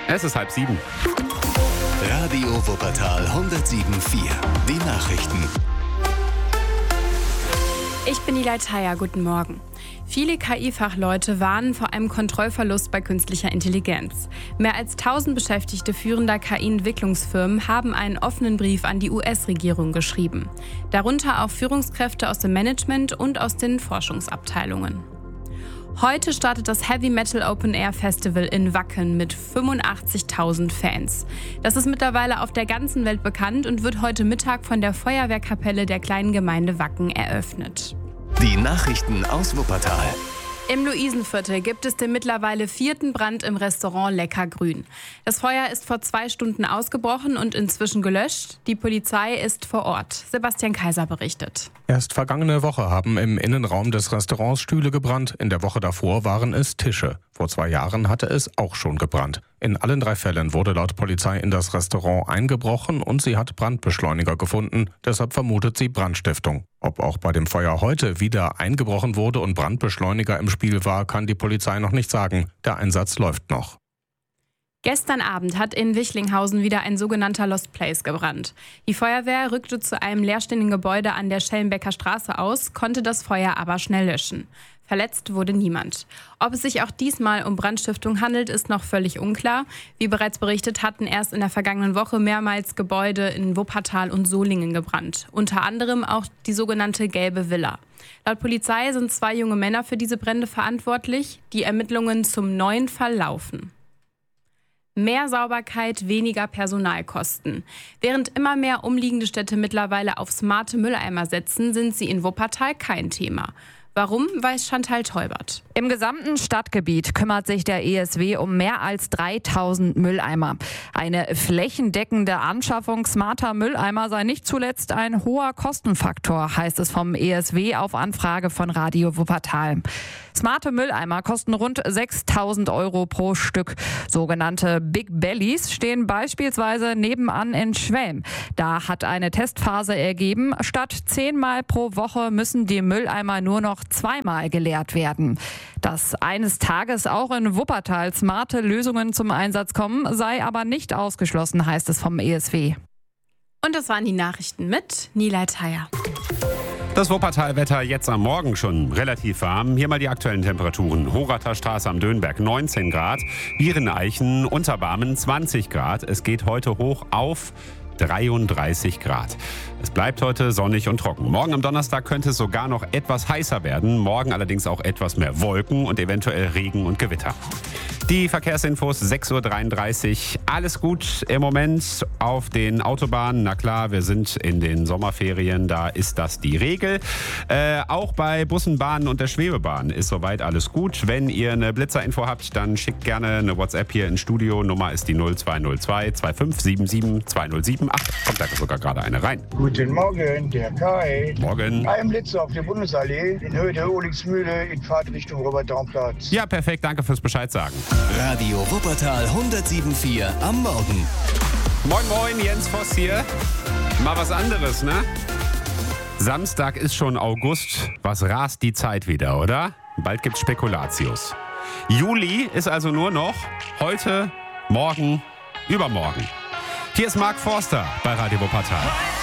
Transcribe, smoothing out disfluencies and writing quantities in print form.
Es ist 6:30. Radio Wuppertal 107.4. Die Nachrichten. Ich bin Nilay Thayer, guten Morgen. Viele KI-Fachleute warnen vor einem Kontrollverlust bei künstlicher Intelligenz. Mehr als 1000 Beschäftigte führender KI-Entwicklungsfirmen haben einen offenen Brief an die US-Regierung geschrieben. Darunter auch Führungskräfte aus dem Management und aus den Forschungsabteilungen. Heute startet das Heavy Metal Open Air Festival in Wacken mit 85.000 Fans. Das ist mittlerweile auf der ganzen Welt bekannt und wird heute Mittag von der Feuerwehrkapelle der kleinen Gemeinde Wacken eröffnet. Die Nachrichten aus Wuppertal. Im Luisenviertel gibt es den mittlerweile 4. Brand im Restaurant Lecker Grün. Das Feuer ist vor 2 Stunden ausgebrochen und inzwischen gelöscht. Die Polizei ist vor Ort. Sebastian Kaiser berichtet. Erst vergangene Woche haben im Innenraum des Restaurants Stühle gebrannt. In der Woche davor waren es Tische. Vor 2 Jahren hatte es auch schon gebrannt. In allen 3 Fällen wurde laut Polizei in das Restaurant eingebrochen und sie hat Brandbeschleuniger gefunden. Deshalb vermutet sie Brandstiftung. Ob auch bei dem Feuer heute wieder eingebrochen wurde und Brandbeschleuniger im Spiel war, kann die Polizei noch nicht sagen. Der Einsatz läuft noch. Gestern Abend hat in Wichlinghausen wieder ein sogenannter Lost Place gebrannt. Die Feuerwehr rückte zu einem leerstehenden Gebäude an der Schellenbecker Straße aus, konnte das Feuer aber schnell löschen. Verletzt wurde niemand. Ob es sich auch diesmal um Brandstiftung handelt, ist noch völlig unklar. Wie bereits berichtet, hatten erst in der vergangenen Woche mehrmals Gebäude in Wuppertal und Solingen gebrannt. Unter anderem auch die sogenannte Gelbe Villa. Laut Polizei sind 2 junge Männer für diese Brände verantwortlich. Die Ermittlungen zum neuen Fall laufen. Mehr Sauberkeit, weniger Personalkosten. Während immer mehr umliegende Städte mittlerweile auf smarte Mülleimer setzen, sind sie in Wuppertal kein Thema. Warum, weiß Chantal Teubert. Im gesamten Stadtgebiet kümmert sich der ESW um mehr als 3000 Mülleimer. Eine flächendeckende Anschaffung smarter Mülleimer sei nicht zuletzt ein hoher Kostenfaktor, heißt es vom ESW auf Anfrage von Radio Wuppertal. Smarte Mülleimer kosten rund 6.000 € pro Stück. Sogenannte Big Bellies stehen beispielsweise nebenan in Schwelm. Da hat eine Testphase ergeben, statt 10-mal pro Woche müssen die Mülleimer nur noch 2-mal geleert werden. Dass eines Tages auch in Wuppertal smarte Lösungen zum Einsatz kommen, sei aber nicht ausgeschlossen, heißt es vom ESW. Und das waren die Nachrichten mit Nilay Thayer. Das Wuppertal-Wetter jetzt am Morgen schon relativ warm. Hier mal die aktuellen Temperaturen. Horater Straße am Dönberg 19 Grad, Biereneichen, Unterbarmen 20 Grad. Es geht heute hoch auf 33 Grad. Es bleibt heute sonnig und trocken. Morgen am Donnerstag könnte es sogar noch etwas heißer werden. Morgen allerdings auch etwas mehr Wolken und eventuell Regen und Gewitter. Die Verkehrsinfos 6:33 Uhr. Alles gut im Moment auf den Autobahnen. Na klar, wir sind in den Sommerferien, da ist das die Regel. Auch bei Bussen, Bahnen und der Schwebebahn ist soweit alles gut. Wenn ihr eine Blitzerinfo habt, dann schickt gerne eine WhatsApp hier ins Studio. Nummer ist die 0202 2577 2078. Kommt da sogar gerade eine rein. Guten Morgen, der Kai. Morgen. Ein Blitzer auf der Bundesallee in Höhe der Olingsmühle in Fahrtrichtung Robert-Daum-Platz. Ja, perfekt. Danke fürs Bescheid sagen. Radio Wuppertal 107.4 am Morgen. Moin, moin, Jens Voss hier. Mal was anderes, ne? Samstag ist schon August. Was rast die Zeit wieder, oder? Bald gibt's Spekulatius. Juli ist also nur noch heute, morgen, übermorgen. Hier ist Mark Forster bei Radio Wuppertal.